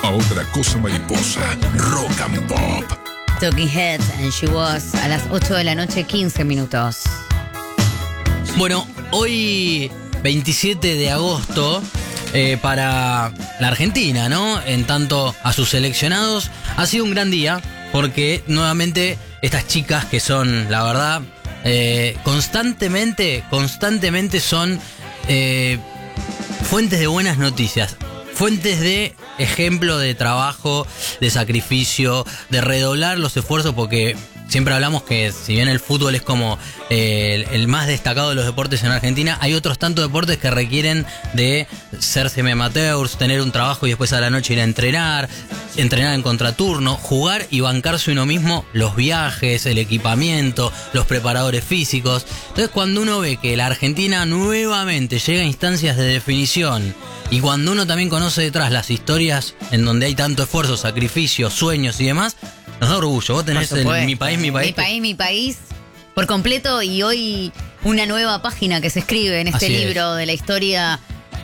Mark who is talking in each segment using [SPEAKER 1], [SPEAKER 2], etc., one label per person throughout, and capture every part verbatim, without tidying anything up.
[SPEAKER 1] a otra cosa mariposa. Rock and Pop.
[SPEAKER 2] Talking Heads and She Was a las ocho de la noche, quince minutos.
[SPEAKER 3] Bueno, hoy veintisiete de agosto, eh, para la Argentina, ¿no? En tanto a sus seleccionados, ha sido un gran día porque nuevamente estas chicas que son, la verdad, eh, constantemente, constantemente son eh, fuentes de buenas noticias, fuentes de ejemplo de trabajo, de sacrificio, de redoblar los esfuerzos, porque siempre hablamos que si bien el fútbol es como eh, el, el más destacado de los deportes en Argentina, hay otros tantos deportes que requieren de ser semi-amateurs, tener un trabajo y después a la noche ir a entrenar, entrenar en contraturno, jugar y bancarse uno mismo los viajes, el equipamiento, los preparadores físicos. Entonces, cuando uno ve que la Argentina nuevamente llega a instancias de definición y cuando uno también conoce detrás las historias en donde hay tanto esfuerzo, sacrificio, sueños y demás, nos da orgullo. Vos tenés el Mi País, Mi País.
[SPEAKER 2] Mi País, Mi País por completo, y hoy una nueva página que se escribe en este
[SPEAKER 3] Así
[SPEAKER 2] libro
[SPEAKER 3] es.
[SPEAKER 2] de la historia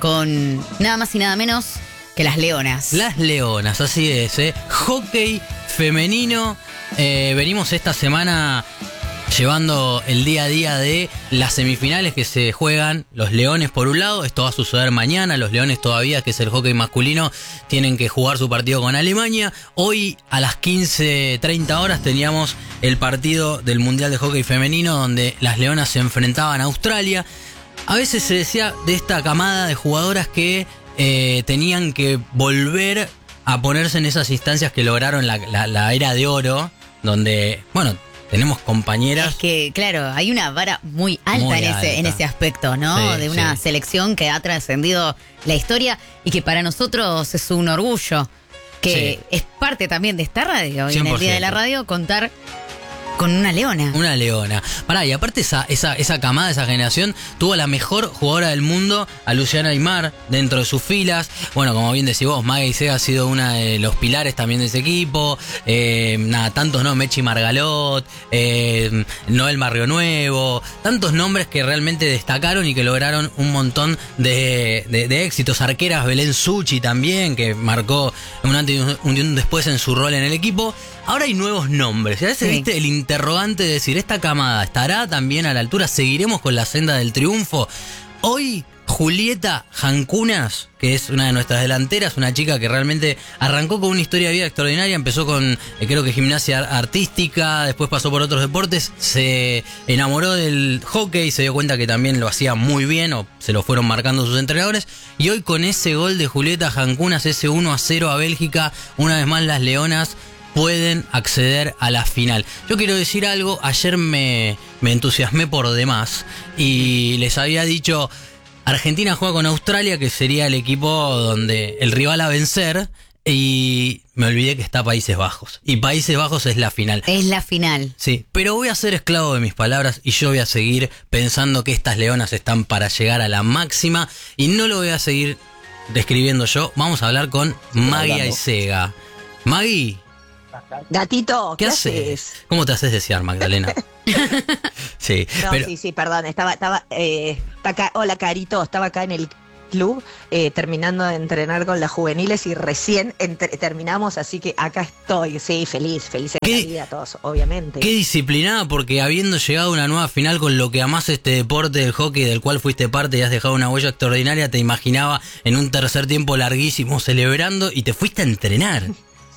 [SPEAKER 2] con nada más y nada menos que las Leonas.
[SPEAKER 3] Las Leonas, así es, ¿eh? Hockey femenino. Eh, venimos esta semana llevando el día a día de las semifinales que se juegan los Leones por un lado. Esto va a suceder mañana. Los Leones todavía, que es el hockey masculino, tienen que jugar su partido con Alemania. Hoy a las quince treinta horas teníamos el partido del Mundial de Hockey Femenino donde las Leonas se enfrentaban a Australia. A veces se decía de esta camada de jugadoras que eh, tenían que volver a ponerse en esas instancias que lograron la, la, la era de oro, donde, bueno, tenemos compañeras.
[SPEAKER 2] Es que, claro, hay una vara muy alta,
[SPEAKER 3] Muy
[SPEAKER 2] en,
[SPEAKER 3] alta.
[SPEAKER 2] Ese, en ese aspecto, ¿no?
[SPEAKER 3] Sí,
[SPEAKER 2] de una
[SPEAKER 3] sí.
[SPEAKER 2] selección que ha trascendido la historia y que para nosotros es un orgullo, que
[SPEAKER 3] Sí.
[SPEAKER 2] es parte también de esta radio. Y en el
[SPEAKER 3] cien por
[SPEAKER 2] Día de la
[SPEAKER 3] ciento.
[SPEAKER 2] Radio contar con una leona.
[SPEAKER 3] Una leona. Pará, y aparte esa, esa, esa camada, esa generación, tuvo la mejor jugadora del mundo, a Luciana Aymar, dentro de sus filas. Bueno, como bien decís vos, Maggie Sega ha sido una de los pilares también de ese equipo. Eh, nada, tantos, ¿no? Mechi Margalot, eh, Noel Barrio Nuevo, tantos nombres que realmente destacaron y que lograron un montón de, de, de éxitos. Arqueras, Belén Suchi también, que marcó un antes y un, un después en su rol en el equipo. Ahora hay nuevos nombres. Y a veces,
[SPEAKER 2] Sí.
[SPEAKER 3] viste, el interrogante de decir, ¿esta camada estará también a la altura? ¿Seguiremos con la senda del triunfo? Hoy, Julieta Jancunas, que es una de nuestras delanteras, una chica que realmente arrancó con una historia de vida extraordinaria, empezó con, eh, creo que gimnasia artística, después pasó por otros deportes, se enamoró del hockey, se dio cuenta que también lo hacía muy bien, o se lo fueron marcando sus entrenadores, y hoy con ese gol de Julieta Jancunas, ese uno a cero a Bélgica, una vez más las Leonas pueden acceder a la final. Yo quiero decir algo, ayer me, me entusiasmé por demás y les había dicho, Argentina juega con Australia, que sería el equipo donde el rival a vencer, y me olvidé que está Países Bajos. Y Países Bajos es la final.
[SPEAKER 2] Es la final.
[SPEAKER 3] Sí, pero voy a ser esclavo de mis palabras y yo voy a seguir pensando que estas leonas están para llegar a la máxima y no lo voy a seguir describiendo yo. Vamos a hablar con Maggie Aisega. Maggie,
[SPEAKER 4] Gatito,
[SPEAKER 3] ¿qué
[SPEAKER 4] ¿qué,
[SPEAKER 3] haces?
[SPEAKER 4] haces?
[SPEAKER 3] ¿Cómo te haces desear, Magdalena? Sí,
[SPEAKER 4] No,
[SPEAKER 3] pero
[SPEAKER 4] sí, sí, perdón, estaba, estaba, eh, está acá, hola Carito, estaba acá en el club eh, terminando de entrenar con las juveniles y recién entre- terminamos, así que acá estoy, sí, feliz, feliz de
[SPEAKER 3] ¿Qué-
[SPEAKER 4] la vida todos, obviamente.
[SPEAKER 3] qué disciplinada, porque habiendo llegado a una nueva final con lo que amás este deporte del hockey del cual fuiste parte y has dejado una huella extraordinaria, te imaginaba en un tercer tiempo larguísimo celebrando y te fuiste a entrenar.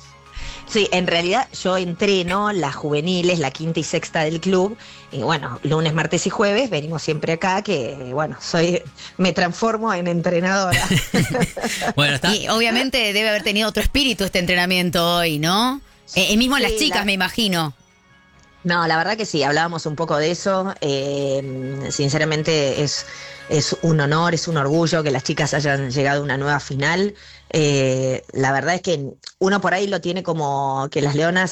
[SPEAKER 4] Sí, en realidad yo entreno las juveniles, la quinta y sexta del club, y bueno, lunes, martes y jueves venimos siempre acá, que bueno, soy, me transformo en entrenadora.
[SPEAKER 3] Bueno, está.
[SPEAKER 2] Y obviamente debe haber tenido otro espíritu este entrenamiento hoy, ¿no? Eh, eh, mismo
[SPEAKER 4] Sí,
[SPEAKER 2] las chicas,
[SPEAKER 4] la-
[SPEAKER 2] me imagino.
[SPEAKER 4] No, la verdad que sí, hablábamos un poco de eso. Eh, sinceramente es, es un honor, es un orgullo que las chicas hayan llegado a una nueva final. Eh, la verdad es que uno por ahí lo tiene como que las Leonas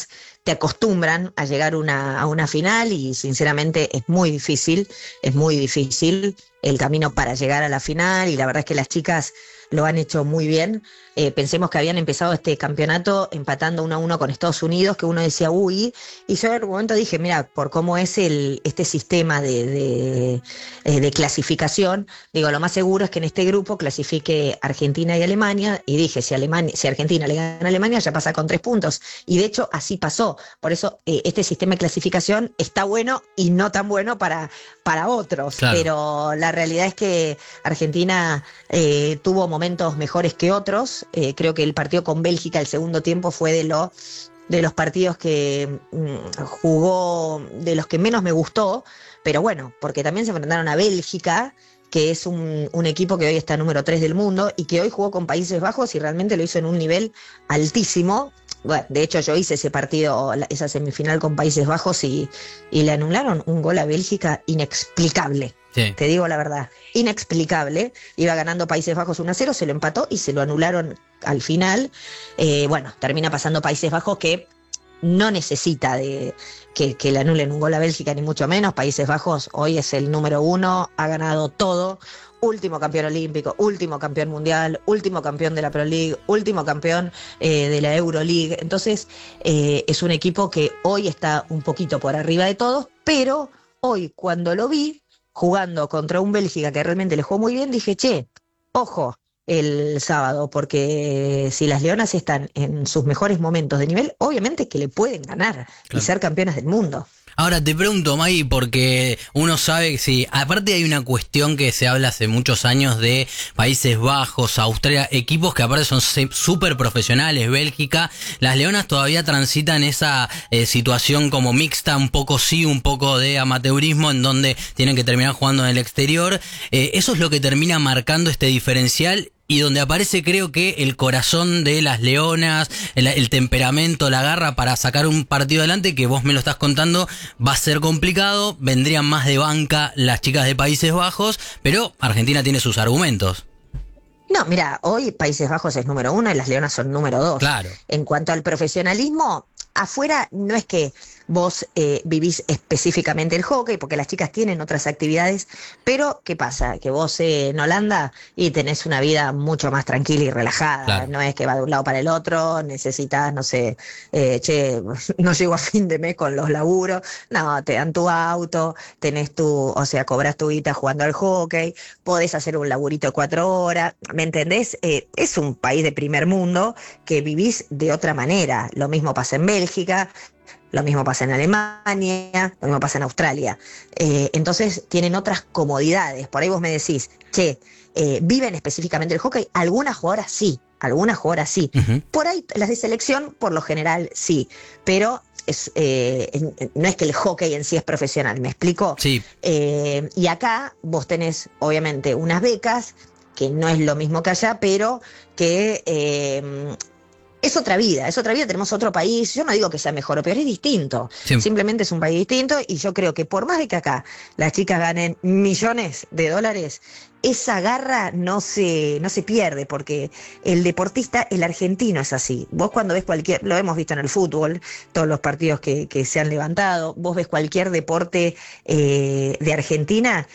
[SPEAKER 4] te acostumbran a llegar una, a una final y sinceramente es muy difícil, es muy difícil el camino para llegar a la final y la verdad es que las chicas lo han hecho muy bien. Eh, pensemos que habían empezado este campeonato empatando uno a uno con Estados Unidos, que uno decía, uy, y yo en algún momento dije, mira, por cómo es el este sistema de, de, eh, de clasificación, digo, lo más seguro es que en este grupo clasifique Argentina y Alemania, y dije, si, Alemania, si Argentina le gana a Alemania, ya pasa con tres puntos, y de hecho así pasó, por eso eh, este sistema de clasificación está bueno y no tan bueno para, para otros, claro. Pero la realidad es que Argentina eh, tuvo momentos mejores que otros. Eh, creo que el partido con Bélgica, el segundo tiempo, fue de, lo, de los partidos que mm, jugó, de los que menos me gustó, pero bueno, porque también se enfrentaron a Bélgica, que es un, un equipo que hoy está número tres del mundo y que hoy jugó con Países Bajos y realmente lo hizo en un nivel altísimo. Bueno, de hecho yo hice ese partido, esa semifinal con Países Bajos y, y le anularon un gol a Bélgica inexplicable. Sí. Te digo la verdad, inexplicable. Iba ganando Países Bajos uno a cero, se lo empató y se lo anularon al final. Eh, bueno, termina pasando Países Bajos, que no necesita de que, que le anulen un gol a Bélgica, ni mucho menos. Países Bajos hoy es el número uno, ha ganado todo. Último campeón olímpico, último campeón mundial, último campeón de la Pro League, último campeón eh, de la Euroleague. Entonces eh, es un equipo que hoy está un poquito por arriba de todos, pero hoy cuando lo vi jugando contra un Bélgica que realmente le jugó muy bien, dije, che, ojo el sábado, porque si las Leonas están en sus mejores momentos de nivel, obviamente que le pueden ganar, claro, y ser campeonas del mundo.
[SPEAKER 3] Ahora te pregunto, Maggie, porque uno sabe que sí, aparte hay una cuestión que se habla hace muchos años de Países Bajos, Australia, equipos que aparte son súper profesionales, Bélgica, las Leonas todavía transitan esa eh, situación como mixta, un poco sí, un poco de amateurismo, en donde tienen que terminar jugando en el exterior. Eh, eso es lo que termina marcando este diferencial. Y donde aparece, creo que el corazón de las Leonas, el, el temperamento, la garra para sacar un partido adelante, que vos me lo estás contando, va a ser complicado, vendrían más de banca las chicas de Países Bajos, pero Argentina tiene sus argumentos.
[SPEAKER 4] No, mira, hoy Países Bajos es número uno y las Leonas son número dos.
[SPEAKER 3] Claro.
[SPEAKER 4] En cuanto al profesionalismo, afuera no es que vos eh, vivís específicamente el hockey, porque las chicas tienen otras actividades, pero ¿qué pasa? Que vos eh, en Holanda y tenés una vida mucho más tranquila y relajada, claro, no es que va de un lado para el otro, necesitas, no sé, eh, che, no llego a fin de mes con los laburos, no, te dan tu auto, tenés tu, o sea, cobras tu guita jugando al hockey, podés hacer un laburito de cuatro horas, ¿me entendés? Eh, es un país de primer mundo que vivís de otra manera, lo mismo pasa en Bélgica, lo mismo pasa en Alemania, lo mismo pasa en Australia. Eh, entonces tienen otras comodidades. Por ahí vos me decís, che, eh, ¿viven específicamente el hockey? Algunas jugadoras sí, algunas jugadoras sí. Uh-huh. Por ahí las de selección, por lo general, sí. Pero es, eh, no es que el hockey en sí es profesional, ¿me explico?
[SPEAKER 3] Sí.
[SPEAKER 4] Eh, y acá vos tenés, obviamente, unas becas, que no es lo mismo que allá, pero que... Eh, es otra vida, es otra vida, tenemos otro país, yo no digo que sea mejor o peor, es distinto, sí, simplemente es un país distinto y yo creo que por más de que acá las chicas ganen millones de dólares, esa garra no se, no se pierde, porque el deportista, el argentino es así. Vos cuando ves cualquier, lo hemos visto en el fútbol, todos los partidos que, que se han levantado, vos ves cualquier deporte eh, de Argentina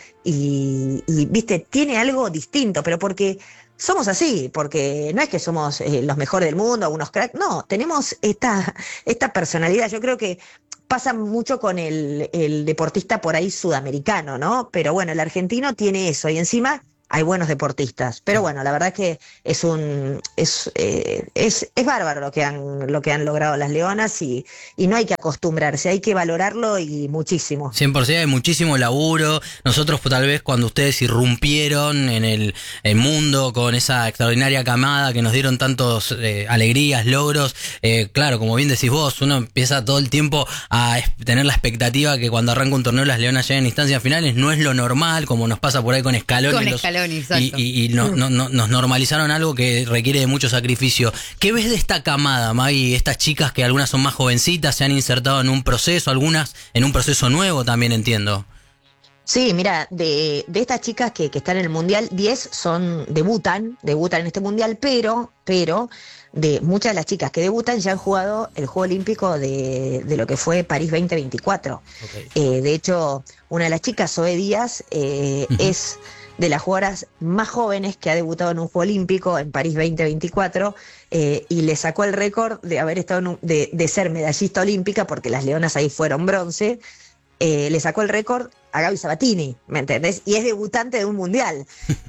[SPEAKER 4] y, y, viste, tiene algo distinto, pero porque... somos así, porque no es que somos eh, los mejores del mundo, unos cracks, no, tenemos esta, esta personalidad. Yo creo que pasa mucho con el, el deportista por ahí sudamericano, ¿no? Pero bueno, el argentino tiene eso y encima hay buenos deportistas. Pero bueno, la verdad es que es un es eh, es, es bárbaro lo que han lo que han logrado las Leonas y, y no hay que acostumbrarse, hay que valorarlo y muchísimo.
[SPEAKER 3] cien por ciento, hay muchísimo laburo. Nosotros tal vez cuando ustedes irrumpieron en el, el mundo con esa extraordinaria camada que nos dieron tantos eh, alegrías, logros, eh, claro, como bien decís vos, uno empieza todo el tiempo a tener la expectativa que cuando arranca un torneo las Leonas lleguen a instancias finales. No es lo normal, como nos pasa por ahí con Scaloni.
[SPEAKER 2] Con
[SPEAKER 3] los,
[SPEAKER 2] Scaloni.
[SPEAKER 3] Y, y, y no, no, no, nos normalizaron algo que requiere de mucho sacrificio. ¿Qué ves de esta camada, Maggie? Estas chicas que algunas son más jovencitas, se han insertado en un proceso, algunas en un proceso nuevo también, entiendo.
[SPEAKER 4] Sí, mira, de, de estas chicas que, que están en el Mundial, diez son, debutan, debutan en este Mundial, pero, pero, de muchas de las chicas que debutan ya han jugado el Juego Olímpico de, de lo que fue París veinte veinticuatro.
[SPEAKER 3] Okay.
[SPEAKER 4] Eh, de hecho, una de las chicas, Zoe Díaz, eh,
[SPEAKER 3] Uh-huh.
[SPEAKER 4] es de las jugadoras más jóvenes que ha debutado en un Juego Olímpico en París veinte veinticuatro, eh, y le sacó el récord de haber estado en un- de, de ser medallista olímpica, porque las leonas ahí fueron bronce. Eh, le sacó el récord a Gaby Sabatini, ¿me entendés? Y es debutante de un mundial.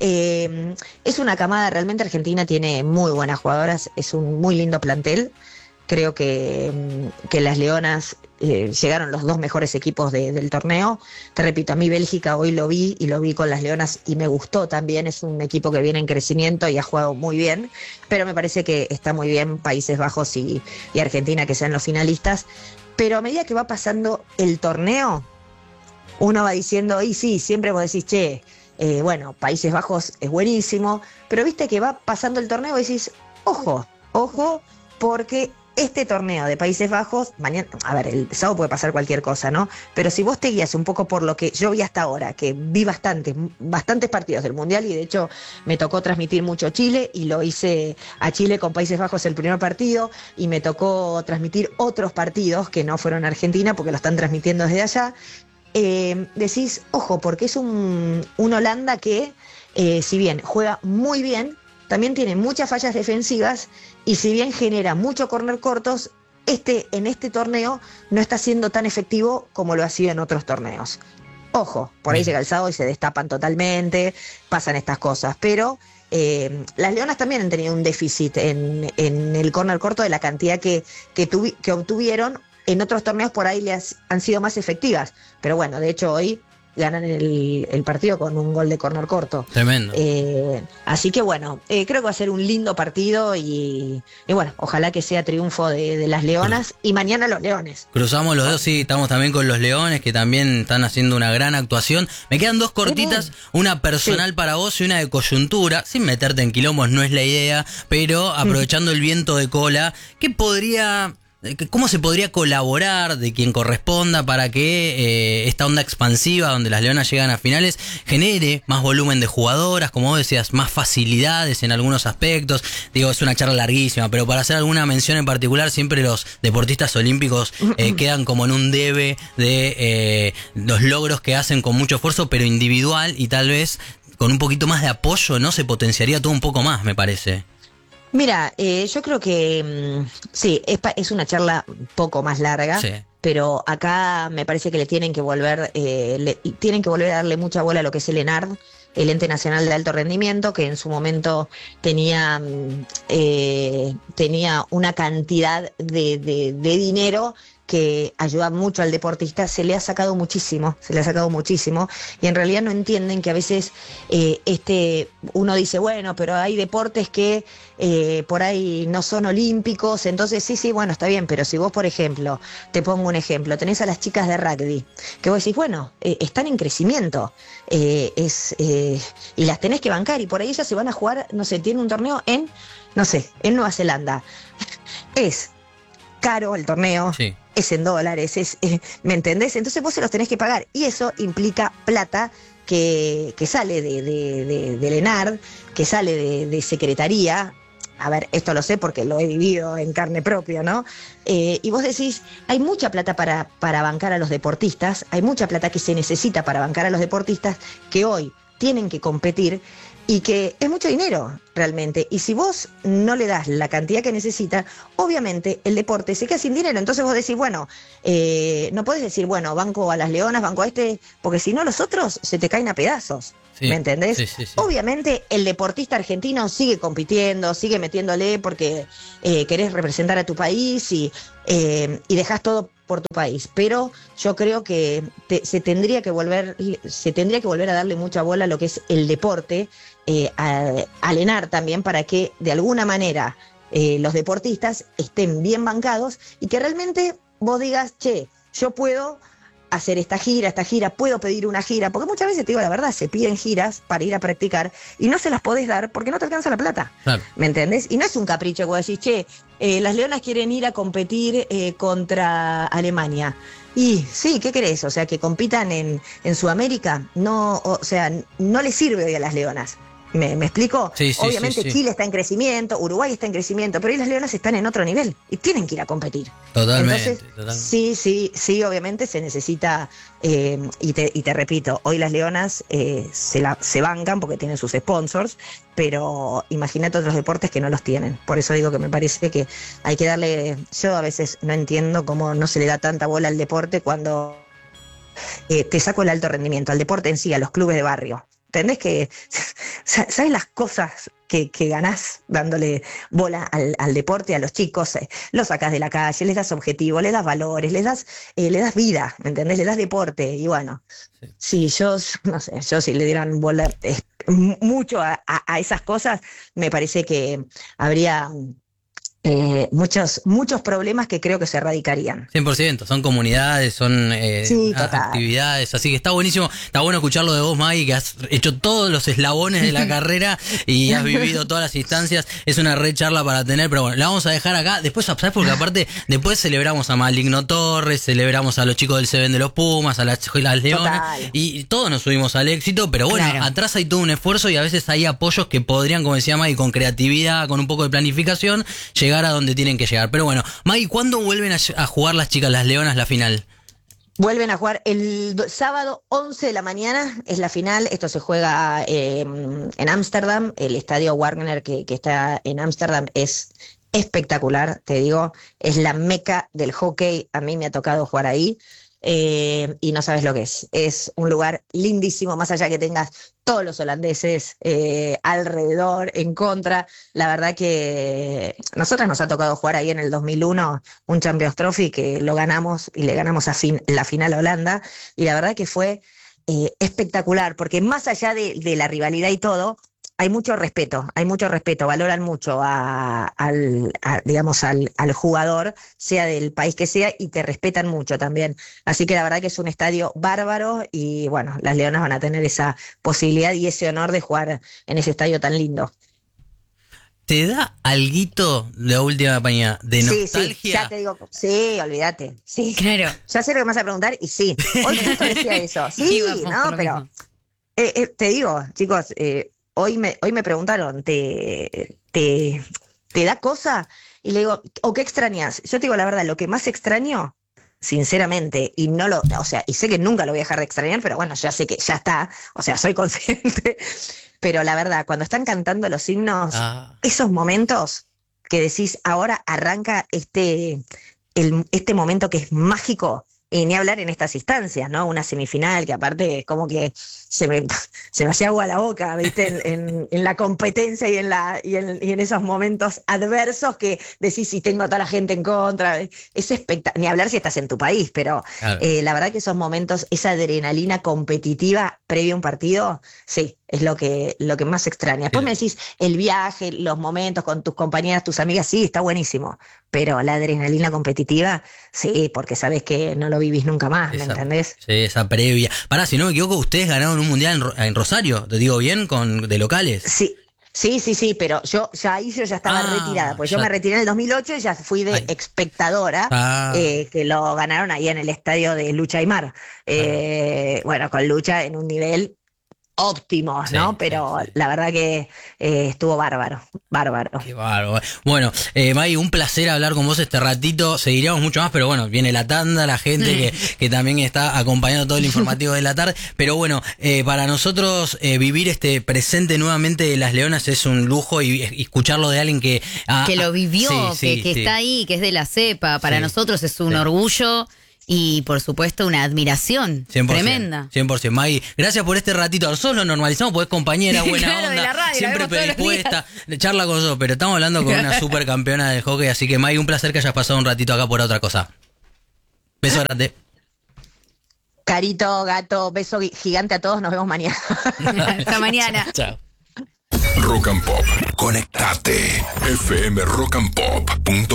[SPEAKER 4] Eh, es una camada, realmente Argentina tiene muy buenas jugadoras, es un muy lindo plantel. Creo que, mm, que las leonas eh, llegaron los dos mejores equipos de- del torneo. Te repito, a mí Bélgica hoy lo vi y lo vi con las leonas y me gustó también. Es un equipo que viene en crecimiento y ha jugado muy bien, pero me parece que está muy bien Países Bajos y, y Argentina que sean los finalistas. Pero a medida que va pasando el torneo, uno va diciendo, y sí, siempre vos decís, che, eh, bueno, Países Bajos es buenísimo, pero viste que va pasando el torneo y decís, ojo, ojo, porque este torneo de Países Bajos, mañana, a ver, el sábado puede pasar cualquier cosa, ¿no? Pero si vos te guías un poco por lo que yo vi hasta ahora, que vi bastantes, bastantes partidos del Mundial, y de hecho me tocó transmitir mucho Chile, y lo hice a Chile con Países Bajos el primer partido, y me tocó transmitir otros partidos que no fueron a Argentina, porque lo están transmitiendo desde allá. Eh, decís, ojo, porque es un, un Holanda que, eh, si bien juega muy bien, también tiene muchas fallas defensivas, y si bien genera mucho córner cortos, este, en este torneo no está siendo tan efectivo como lo ha sido en otros torneos. Ojo, por ahí llega el sábado y se destapan totalmente, pasan estas cosas, pero eh, las leonas también han tenido un déficit en, en el córner corto de la cantidad que, que, tuvi- que obtuvieron. En otros torneos por ahí les han sido más efectivas, pero bueno, de hecho hoy ganan el, el partido con un gol de córner corto.
[SPEAKER 3] Tremendo.
[SPEAKER 4] Eh, así que bueno, eh, creo que va a ser un lindo partido y, y bueno, ojalá que sea triunfo de, de las leonas y mañana los leones.
[SPEAKER 3] Cruzamos los dedos, sí, estamos también con los leones que también están haciendo una gran actuación. Me quedan dos cortitas, una personal
[SPEAKER 4] Sí.
[SPEAKER 3] para vos y una de coyuntura, sin meterte en quilombos, no es la idea, pero aprovechando el viento de cola, ¿qué podría... ¿Cómo se podría colaborar de quien corresponda para que eh, esta onda expansiva donde las leonas llegan a finales genere más volumen de jugadoras, como vos decías, más facilidades en algunos aspectos? Digo, es una charla larguísima, pero para hacer alguna mención en particular, siempre los deportistas olímpicos eh, quedan como en un debe de eh, los logros que hacen con mucho esfuerzo, pero individual, y tal vez con un poquito más de apoyo, ¿no? Se potenciaría todo un poco más, me parece.
[SPEAKER 4] Mira, eh, yo creo que mm, sí, es, pa- es una charla un poco más larga,
[SPEAKER 3] Sí.
[SPEAKER 4] pero acá me parece que le tienen que volver, eh, le, tienen que volver a darle mucha bola a lo que es el ENARD, el Ente Nacional de Alto Rendimiento, que en su momento tenía, mm, eh, tenía una cantidad de, de, de dinero que ayuda mucho al deportista. Se le ha sacado muchísimo, se le ha sacado muchísimo, y en realidad no entienden que a veces eh, este uno dice, bueno, pero hay deportes que eh, por ahí no son olímpicos, entonces sí, sí, bueno, está bien, pero si vos, por ejemplo, te pongo un ejemplo, tenés a las chicas de rugby, que vos decís, bueno, eh, están en crecimiento, eh, es eh, y las tenés que bancar, y por ahí ellas se van a jugar, no sé, tienen un torneo en, no sé, en Nueva Zelanda. Es caro el torneo,
[SPEAKER 3] Sí.
[SPEAKER 4] es en dólares, es, eh, ¿me entendés? Entonces vos se los tenés que pagar, y eso implica plata que, que sale de, de, de- del ENARD, que sale de, de Secretaría. A ver, esto lo sé porque lo he vivido en carne propia, ¿no? Eh, y vos decís, hay mucha plata para, para bancar a los deportistas, hay mucha plata que se necesita para bancar a los deportistas que hoy tienen que competir, y que es mucho dinero realmente. Y si vos no le das la cantidad que necesita, obviamente el deporte se queda sin dinero. Entonces vos decís, bueno, eh, no podés decir, bueno, banco a las leonas, banco a este, porque si no los otros se te caen a pedazos.
[SPEAKER 3] Sí,
[SPEAKER 4] ¿Me entendés?
[SPEAKER 3] sí, sí, sí.
[SPEAKER 4] Obviamente el deportista argentino sigue compitiendo, sigue metiéndole porque eh, querés representar a tu país y, eh, y dejás todo por tu país. Pero yo creo que te- se tendría que volver, se tendría que volver a darle mucha bola a lo que es el deporte, eh, a, a ENARD también, para que de alguna manera eh, los deportistas estén bien bancados y que realmente vos digas, che, yo puedo hacer esta gira, esta gira, puedo pedir una gira, porque muchas veces, te digo la verdad, se piden giras para ir a practicar y no se las podés dar porque no te alcanza la plata.
[SPEAKER 3] Claro.
[SPEAKER 4] ¿Me entendés? Y no es un capricho que vos decís, che, eh, las Leonas quieren ir a competir eh, contra Alemania. Y sí, ¿qué querés? O sea, que compitan en, en Sudamérica, no, o sea, no les sirve hoy a las Leonas. ¿Me, me explico?
[SPEAKER 3] Sí, sí,
[SPEAKER 4] Obviamente
[SPEAKER 3] sí, sí.
[SPEAKER 4] Chile está en crecimiento, Uruguay está en crecimiento, pero hoy las Leonas están en otro nivel y tienen que ir a competir.
[SPEAKER 3] Totalmente.
[SPEAKER 4] Entonces,
[SPEAKER 3] totalmente.
[SPEAKER 4] sí, sí, sí, obviamente se necesita, eh, y, te, y te repito, hoy las Leonas eh, se, la, se bancan porque tienen sus sponsors, pero imagínate otros deportes que no los tienen. Por eso digo que me parece que hay que darle, yo a veces no entiendo cómo no se le da tanta bola al deporte cuando eh, te saco el alto rendimiento, al deporte en sí, a los clubes de barrio. ¿Entendés que, sabes las cosas que, que ganás dándole bola al, al deporte, a los chicos? Eh, los sacás de la calle, les das objetivos, les das valores, les das, eh, les das vida, ¿me entendés? Les das deporte y bueno, sí. si yo, no sé, yo si le dieran bola eh, mucho a, a, a esas cosas, me parece que habría... Eh, muchos muchos problemas que creo que se erradicarían.
[SPEAKER 3] cien por ciento, son comunidades, son eh,
[SPEAKER 4] Sí,
[SPEAKER 3] a-
[SPEAKER 4] total.
[SPEAKER 3] actividades, así que está buenísimo, está bueno escucharlo de vos, Maggie, que has hecho todos los eslabones de la carrera y has vivido todas las instancias, es una re charla para tener, pero bueno, la vamos a dejar acá, después, ¿sabes? Porque aparte, después celebramos a Maligno Torres, celebramos a los chicos del Seven de los Pumas, a las, las Leonas,
[SPEAKER 4] Total.
[SPEAKER 3] y todos nos subimos al éxito, pero bueno,
[SPEAKER 2] Claro.
[SPEAKER 3] atrás hay todo un esfuerzo y a veces hay apoyos que podrían, como decía Maggie, con creatividad, con un poco de planificación, llegar a donde tienen que llegar. Pero bueno, Maggie, ¿cuándo vuelven a, a jugar las chicas, las Leonas, la final?
[SPEAKER 4] Vuelven a jugar el do- sábado once de la mañana, es la final. Esto se juega eh, en Ámsterdam. El estadio Wagner que, que está en Ámsterdam es espectacular, te digo. Es la meca del hockey. A mí me ha tocado jugar ahí. Eh, y no sabes lo que es. Es un lugar lindísimo, más allá que tengas todos los holandeses eh, alrededor, en contra. La verdad que nosotras nos ha tocado jugar ahí en el dos mil uno un Champions Trophy que lo ganamos y le ganamos a fin, la final a Holanda. Y la verdad que fue eh, espectacular, porque más allá de, de la rivalidad y todo, hay mucho respeto, hay mucho respeto, valoran mucho a, al, a, digamos, al, al jugador, sea del país que sea, y te respetan mucho también. Así que la verdad que es un estadio bárbaro y bueno, las Leonas van a tener esa posibilidad y ese honor de jugar en ese estadio tan lindo.
[SPEAKER 3] ¿Te da alguito de la última campaña de
[SPEAKER 4] Sí,
[SPEAKER 3] nostalgia?
[SPEAKER 4] sí, ya te digo, sí, olvídate, sí.
[SPEAKER 2] Claro.
[SPEAKER 4] Ya sé lo que me vas a preguntar y sí, hoy justo decía eso, sí,
[SPEAKER 2] Íbamos por
[SPEAKER 4] no,
[SPEAKER 2] lo
[SPEAKER 4] pero
[SPEAKER 2] mismo.
[SPEAKER 4] eh, eh, te digo, chicos, eh, Hoy me, hoy me preguntaron, ¿te, te, ¿te da cosa? Y le digo, ¿o qué extrañas? Yo te digo la verdad, lo que más extraño, sinceramente, y no lo, o sea, y sé que nunca lo voy a dejar de extrañar, pero bueno, ya sé que ya está, o sea, soy consciente, pero la verdad, cuando están cantando los himnos,
[SPEAKER 3] Ah.
[SPEAKER 4] esos momentos que decís, ahora arranca este, el, este momento que es mágico. Y ni hablar en estas instancias, ¿no? Una semifinal que aparte es como que se me, se me hacía agua a la boca, ¿viste? En, en, en la competencia y en, la, y, en, y en esos momentos adversos que decís si tengo a toda la gente en contra. Es espectacular. Ni hablar si estás en tu país, pero
[SPEAKER 3] Claro.
[SPEAKER 4] eh, la verdad que esos momentos, esa adrenalina competitiva previo a un partido, sí, es lo que, lo que más extraña. Después
[SPEAKER 3] Sí.
[SPEAKER 4] me decís el viaje, los momentos con tus compañeras, tus amigas, sí, está buenísimo. Pero la adrenalina competitiva, sí, porque sabes que no lo vivís nunca más, ¿me
[SPEAKER 3] Esa-
[SPEAKER 4] entendés?
[SPEAKER 3] Sí, esa previa. Pará, si no me equivoco, ustedes ganaron un mundial en, Ro- en Rosario, te digo bien, con de locales.
[SPEAKER 4] Sí. Sí, sí, sí, pero yo ya ahí yo ya estaba
[SPEAKER 3] Ah,
[SPEAKER 4] retirada, pues
[SPEAKER 3] ya.
[SPEAKER 4] yo me retiré en el dos mil ocho y ya fui de
[SPEAKER 3] Ay.
[SPEAKER 4] espectadora,
[SPEAKER 3] Ah.
[SPEAKER 4] eh, que lo ganaron ahí en el estadio de Lucha Aymar. Eh, Bueno, con Lucha en un nivel óptimo,
[SPEAKER 3] Sí,
[SPEAKER 4] ¿no?
[SPEAKER 3] sí,
[SPEAKER 4] Pero
[SPEAKER 3] sí.
[SPEAKER 4] la verdad que eh, estuvo bárbaro, bárbaro.
[SPEAKER 3] Qué bárbaro. Bueno, eh, Maggie, un placer hablar con vos este ratito. Seguiríamos mucho más, pero bueno, viene la tanda, la gente que, que también está acompañando todo el informativo de la tarde. Pero bueno, eh, para nosotros eh, vivir este presente nuevamente de las Leonas es un lujo y, y escucharlo de alguien que... ah,
[SPEAKER 2] Que lo vivió,
[SPEAKER 3] sí, sí,
[SPEAKER 2] que, que
[SPEAKER 3] sí.
[SPEAKER 2] está ahí, que es de la cepa. Para
[SPEAKER 3] Sí,
[SPEAKER 2] nosotros es un
[SPEAKER 3] sí.
[SPEAKER 2] orgullo y, por supuesto, una admiración
[SPEAKER 3] cien por ciento,
[SPEAKER 2] tremenda.
[SPEAKER 3] cien por ciento. Maggie, gracias por este ratito. Nosotros lo normalizamos porque es compañera, buena
[SPEAKER 2] Claro, de
[SPEAKER 3] onda,
[SPEAKER 2] la radio, la
[SPEAKER 3] siempre
[SPEAKER 2] vemos todos los
[SPEAKER 3] predispuesta, charla con nosotros, pero estamos hablando con una super campeona del hockey, así que Maggie, un placer que hayas pasado un ratito acá por otra cosa. Beso grande.
[SPEAKER 4] Carito, gato, beso gi- gigante a todos, nos vemos mañana.
[SPEAKER 2] Hasta mañana.
[SPEAKER 3] Chao.
[SPEAKER 1] Rock and Pop. Conectate. F M rock and pop punto